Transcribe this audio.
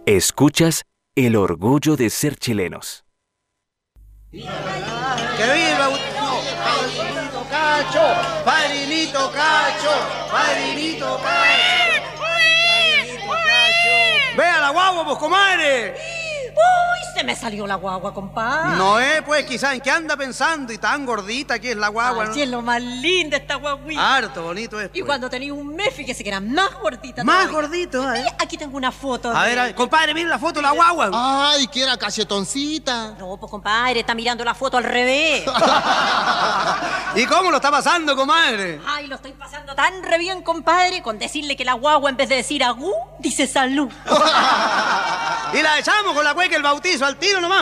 Escuchas El orgullo de ser chilenos. ¡Que viva! No, Padrinito Cacho, Padrinito Cacho, Padrinito Cacho, Padrinito Cacho. ¡Vea la guagua, pues, comadre! ¡Uy! Se me salió la guagua, compadre. No pues, quizás en qué anda pensando y tan gordita que es la guagua, Ay, ¿no? sí, es lo más linda esta guaguita. Harto bonito es. Y Pues. cuando tenía un mes, fíjese que era más gordita. Más todavía. gordito, ¿eh? Aquí tengo una foto. A ver, compadre, mire la foto de la guagua. Ay, que era cachetoncita. No, pues compadre, está mirando la foto al revés. ¿Y cómo lo está pasando, comadre? Ay, lo estoy pasando tan re bien, compadre, con decirle que la guagua, en vez de decir agú, dice salud. Y la echamos con la cueca el bautizo al tiro nomás.